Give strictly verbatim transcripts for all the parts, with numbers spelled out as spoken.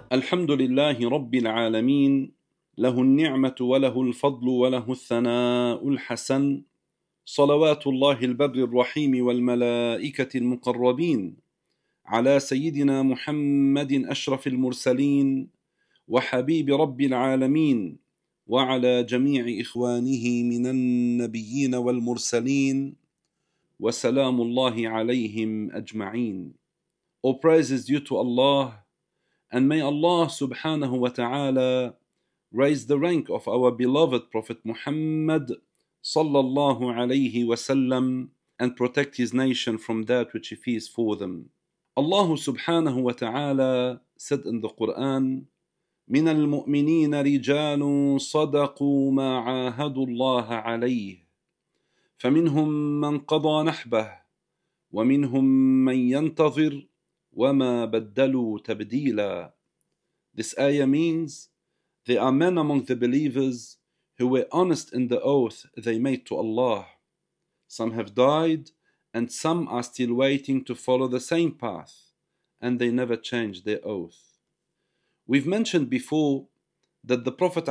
الحمد لله رب العالمين، له النعمة وله الفضل وله الثناء الحسن، صلوات الله البر الرحيم والملائكة المقربين على سيدنا محمد أشرف المرسلين وحبيب رب العالمين، وعلى جميع إخوانه من النبيين والمرسلين، وسلام الله عليهم أجمعين. All praise is due to Allah, and may Allah subhanahu wa ta'ala raise the rank of our beloved Prophet Muhammad sallallahu alayhi wasallam and protect his nation from that which he fears for them. Allah subhanahu wa ta'ala said in the Quran, من المؤمنين رجال صدقوا ما عاهدوا الله عليه فمنهم من قضى نحبه ومنهم من ينتظر وما بدلوا تبديلا. This ayah means there are men among the believers who were honest in the oath they made to Allah. Some have died and some are still waiting to follow the same path, and they never changed their oath. We've mentioned before that the Prophet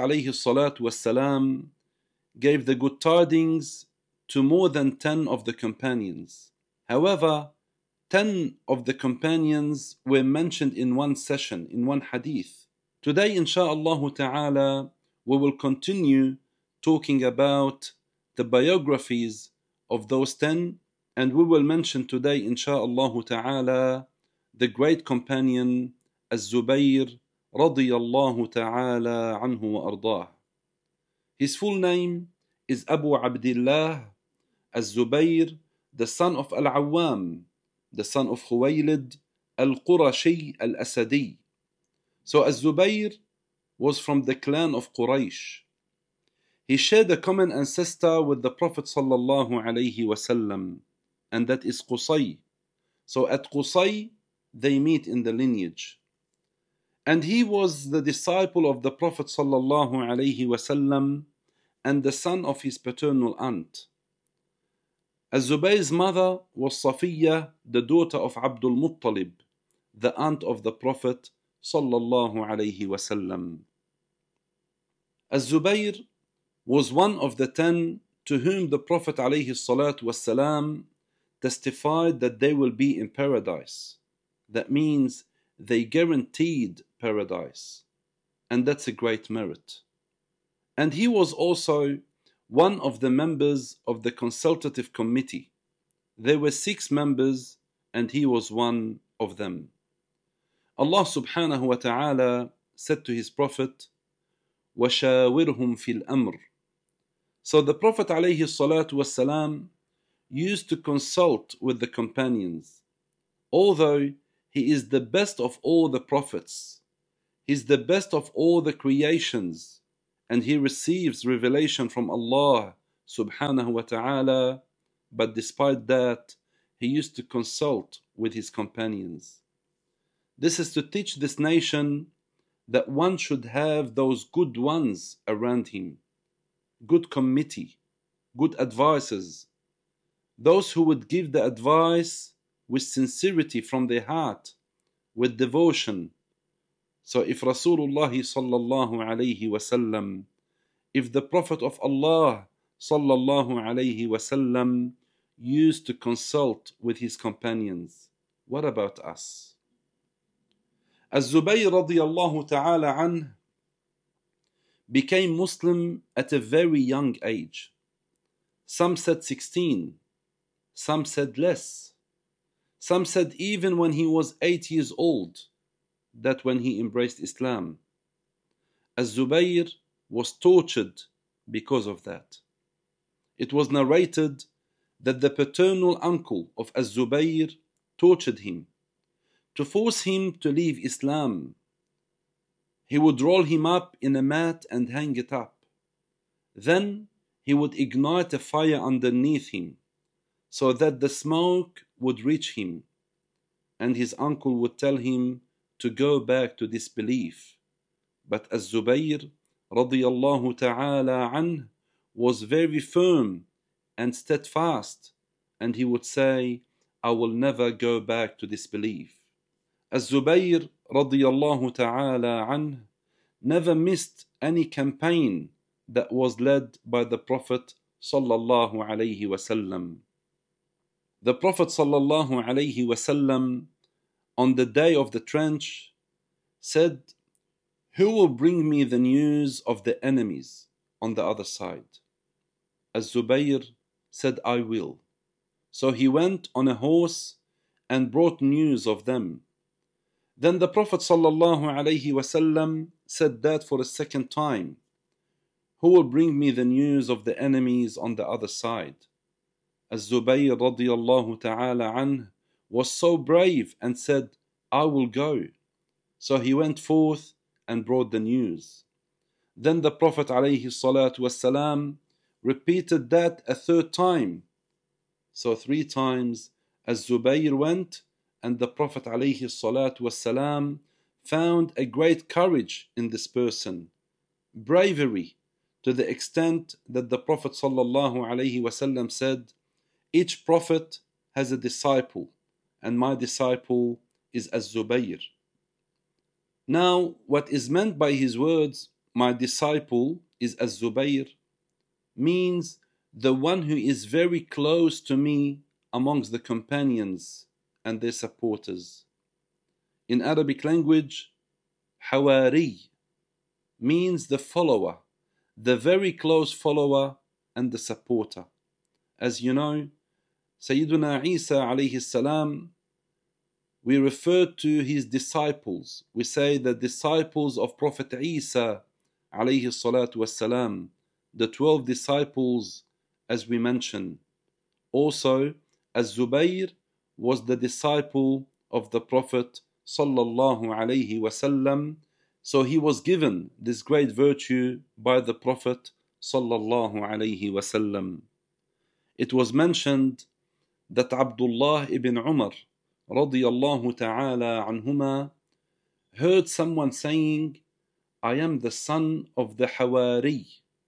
ﷺ gave the good tidings to more than ten of the companions. However, ten of the companions were mentioned in one session, in one hadith. Today, insha'Allah ta'ala, we will continue talking about the biographies of those ten, and we will mention today, insha'Allah ta'ala, the great companion Az-Zubayr radiyallahu ta'ala anhu wa ardah. His full name is Abu Abdullah Az-Zubayr, the son of Al-Awwam, the son of Khuwaylid Al-Qurashi Al-Asadi. So Az-Zubayr was from the clan of Quraysh. He shared a common ancestor with the Prophet sallallahu alaihi wasallam, and that is Qusay. So at Qusay they meet in the lineage. And he was the disciple of the Prophet sallallahu alaihi wasallam and the son of his paternal aunt. Az-Zubayr's mother was Safiya, the daughter of Abdul Muttalib, the aunt of the Prophet sallallahu alaihi wasallam. Az-Zubayr was one of the ten to whom the Prophet alayhi salatu wasalam testified that they will be in paradise. That means they guaranteed paradise, and that's a great merit. And he was also one of the members of the consultative committee. There were six members and he was one of them. Allah subhanahu wa ta'ala said to his Prophet, وَشَاوِرْهُمْ فِي الْأَمْرِ. So the Prophet alayhi salatu wasalam used to consult with the companions. Although he is the best of all the prophets, he is the best of all the creations, and he receives revelation from Allah subhanahu wa ta'ala, but despite that, he used to consult with his companions. This is to teach this nation that one should have those good ones around him, good committee, good advisors, those who would give the advice with sincerity from their heart, with devotion. So if Rasulullah sallallahu alayhi wasallam, if the Prophet of Allah sallallahu alayhi wasallam used to consult with his companions, what about us? Az-Zubayr radiyallahu ta'ala anh became Muslim at a very young age. Some said sixteen, some said less. Some said even when he was eight years old, that when he embraced Islam. Az-Zubayr was tortured because of that. It was narrated that the paternal uncle of Az-Zubayr tortured him to force him to leave Islam. He would roll him up in a mat and hang it up. Then he would ignite a fire underneath him so that the smoke would reach him, and his uncle would tell him to go back to disbelief. But Az-Zubayr radiyallahu ta'ala anh was very firm and steadfast, and he would say, I will never go back to disbelief. Az-Zubayr radiyallahu ta'ala anh never missed any campaign that was led by the Prophet sallallahu alayhi wasallam. The Prophet sallallahu alayhi wasallam on the day of the trench said, "Who will bring me the news of the enemies on the other side?" Az-Zubayr said, "I will." So he went on a horse and brought news of them. Then the Prophet sallallahu alayhi wasallam said that for a second time, "Who will bring me the news of the enemies on the other side?" Az-Zubayr radiyallahu ta'ala anh was so brave and said, "I will go." So he went forth and brought the news. Then the Prophet alayhi salatu wasalam repeated that a third time. So three times Az-Zubayr went, and the Prophet alayhi salatu wasalam found a great courage in this person, bravery, to the extent that the Prophet sallallahu alayhi wasallam said, "Each prophet has a disciple, and my disciple is Az-Zubayr." Now, what is meant by his words, "My disciple is Az-Zubayr," means the one who is very close to me amongst the companions and their supporters. In Arabic language, Hawari means the follower, the very close follower and the supporter. As you know, Sayyiduna Isa alayhi salam, we refer to his disciples. We say the disciples of Prophet Isa alayhi salatu wassalam, the twelve disciples as we mentioned. Also, Az-Zubayr was the disciple of the Prophet sallallahu alayhi wasallam, so he was given this great virtue by the Prophet sallallahu alayhi wasallam. It was mentioned that Abdullah ibn Umar radiyallahu ta'ala anhuma heard someone saying, "I am the son of the Hawari.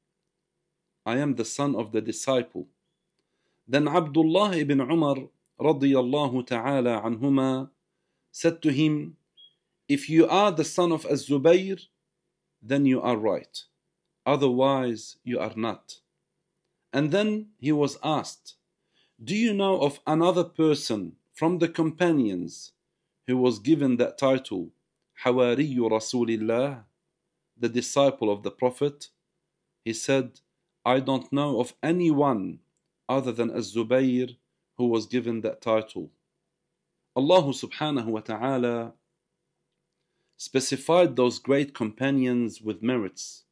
I am the son of the disciple." Then Abdullah ibn Umar radiyallahu ta'ala anhuma said to him, "If you are the son of Az-Zubayr, then you are right. Otherwise, you are not." And then he was asked, "Do you know of another person from the companions who was given that title, Hawari Rasulillah, the disciple of the Prophet?" He said, "I don't know of anyone other than Az-Zubayr who was given that title." Allah subhanahu wa ta'ala specified those great companions with merits,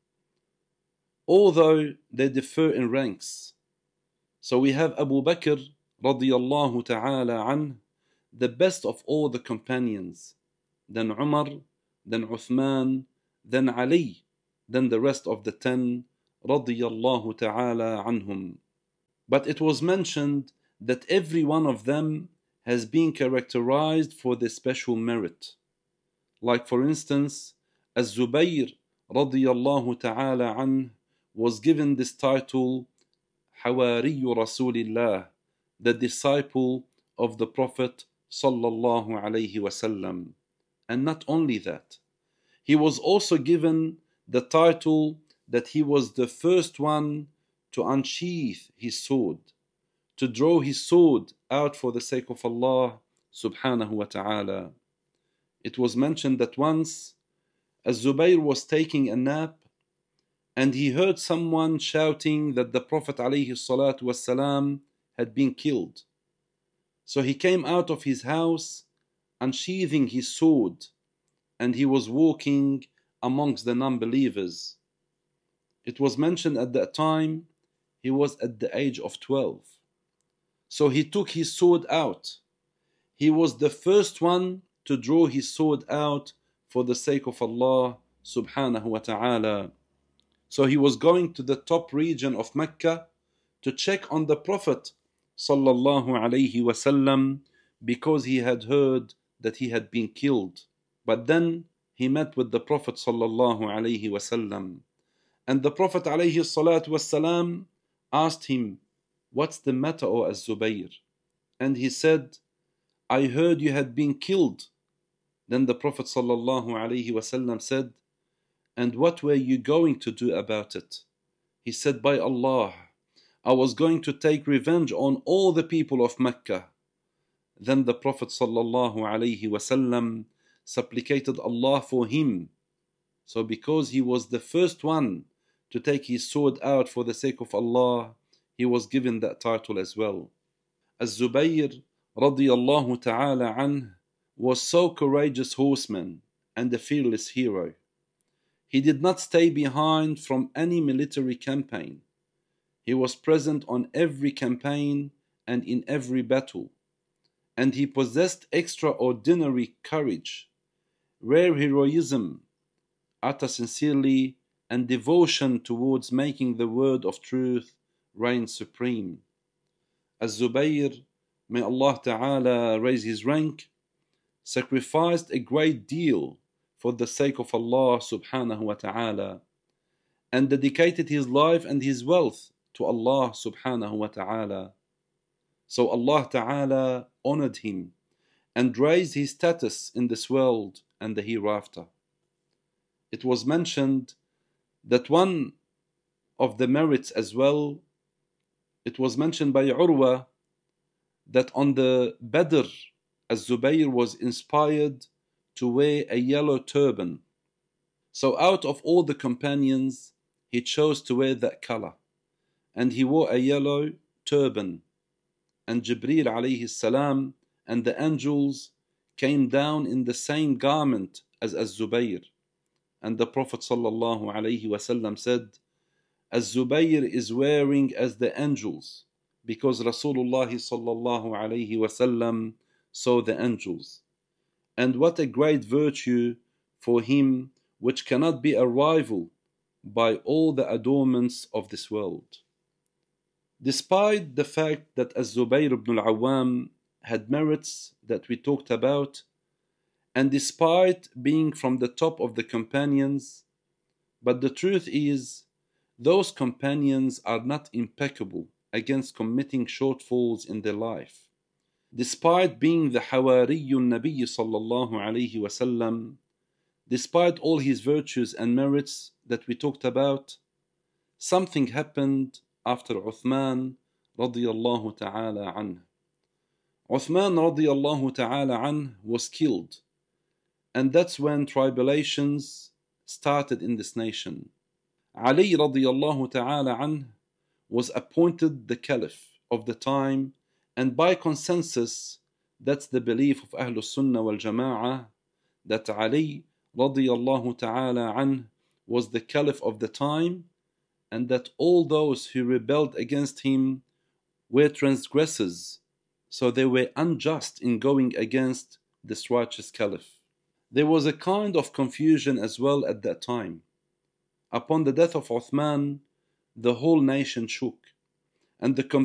although they differ in ranks. So we have Abu Bakr radiyallahu ta'ala anh, the best of all the companions, then Umar, then Uthman, then Ali, then the rest of the ten radiyallahu ta'ala anhum. But it was mentioned that every one of them has been characterized for their special merit. Like for instance, Az-Zubayr radiyallahu ta'ala anh was given this title, Hawari Rasulillah, the disciple of the Prophet sallallahu alayhi wasallam. And not only that, he was also given the title that he was the first one to unsheath his sword, to draw his sword out for the sake of Allah subhanahu wa ta'ala. It was mentioned that once Az-Zubayr was taking a nap and he heard someone shouting that the Prophet alayhi salatu wasalam had been killed. So he came out of his house unsheathing his sword, and he was walking amongst the non-believers. It was mentioned at that time he was at the age of twelve. So he took his sword out. He was the first one to draw his sword out for the sake of Allah subhanahu wa ta'ala. So he was going to the top region of Mecca to check on the Prophet sallallahu alayhi wasallam because he had heard that he had been killed. But then he met with the Prophet sallallahu alayhi wasallam, and the Prophet alayhi salatu wasalam asked him, "What's the matter, O Az-Zubayr?" And he said, "I heard you had been killed." Then the Prophet ﷺ said, "And what were you going to do about it?" He said, "By Allah, I was going to take revenge on all the people of Mecca." Then the Prophet ﷺ supplicated Allah for him. So because he was the first one to take his sword out for the sake of Allah, he was given that title as well. Az-Zubayr radiyallahu ta'ala anh was so courageous horseman and a fearless hero. He did not stay behind from any military campaign. He was present on every campaign and in every battle. And he possessed extraordinary courage, rare heroism, utter sincerely, and devotion towards making the word of truth reign supreme. Az-Zubayr, may Allah Ta'ala raise his rank, sacrificed a great deal for the sake of Allah Subhanahu wa Ta'ala, and dedicated his life and his wealth to Allah Subhanahu wa Ta'ala. So Allah Ta'ala honored him and raised his status in this world and the hereafter. It was mentioned that one of the merits as well, it was mentioned by Urwa that on the Badr, Az-Zubayr was inspired to wear a yellow turban. So out of all the companions, he chose to wear that color, and he wore a yellow turban. And Jibreel alayhi salam and the angels came down in the same garment as Az-Zubayr. And the Prophet sallallahu alayhi wasallam said, Az-Zubayr is wearing as the angels, because Rasulullah sallallahu alayhi wasallam saw the angels. And what a great virtue for him, which cannot be a rival by all the adornments of this world. Despite the fact that Az-Zubayr ibn al-Awwam had merits that we talked about, and despite being from the top of the companions, but the truth is, those companions are not impeccable against committing shortfalls in their life. Despite being the Hawariyun Nabi sallallahu alayhi wasallam, despite all his virtues and merits that we talked about, something happened after Uthman radiyallahu ta'ala anh. Uthman radiyallahu ta'ala anh was killed, and that's when tribulations started in this nation. Ali radiyallahu ta'ala anh was appointed the caliph of the time, and by consensus, that's the belief of Ahlul Sunnah wal Jama'ah, that Ali radiyallahu ta'ala anh was the caliph of the time, and that all those who rebelled against him were transgressors, so they were unjust in going against this righteous caliph. There was a kind of confusion as well at that time. Upon the death of Uthman, the whole nation shook, and the